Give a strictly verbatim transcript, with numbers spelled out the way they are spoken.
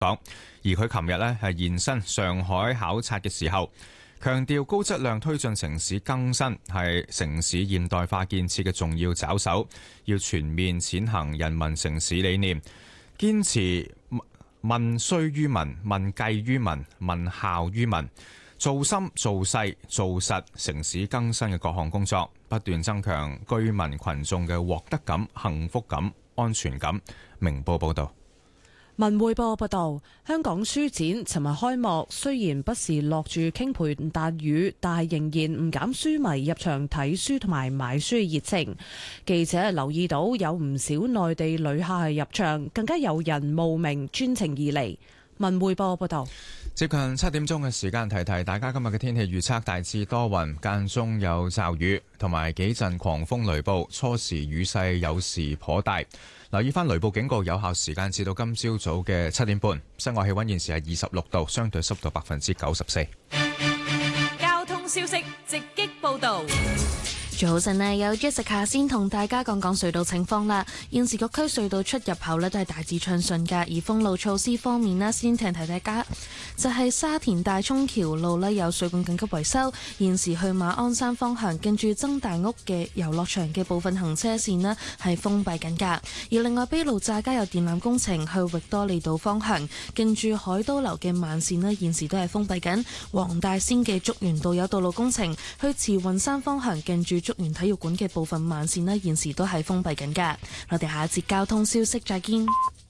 黨。而佢琴日呢係現身上海考察嘅時候，強調高質量推進城市更新係城市現代化建設嘅重要抓手，要全面踐行人民城市理念，堅持民須於民、民計於民、民效於民，做深做細做實城市更新嘅各項工作，不斷增強居民群眾嘅獲得感、幸福感、安全感。明報報道。 文匯報報道，香港書展尋日開幕，雖然不時落住傾盆大雨，但係仍然唔減書迷入場睇書同埋買書嘅熱情。記者留意到有唔少內地旅客係入場，更加有人慕名專程而嚟。文匯報報道。 接近七點鐘嘅時間，提提大家今日嘅天氣預測，大致多雲，間中有驟雨，同埋幾陣狂風雷暴，初時雨勢有時頗大。留意翻雷暴警告有效時間至到今朝早嘅七點半。室外氣溫現時係二十六度，相對濕度百分之九十四。 交通消息直擊報道。 早晨呢，有 Jessica 先同大家講講隧道情況啦。現時各區隧道出入口呢都係大致暢順㗎。而封路措施方面呢，先提提大家，就係、是、沙田大涌橋路呢有水管緊急維修，現時去馬鞍山方向近住曾大屋嘅遊樂場嘅部分行車線呢係封閉緊㗎。而另外卑路乍街有電纜工程，去域多利道方向近住海都樓嘅慢線呢現時都係封閉緊。黃大仙嘅竹園道有道路工程，去慈雲山方向近住竹園體育館嘅部分慢線呢現時都係封閉緊㗎。我哋下一節交通消息再見。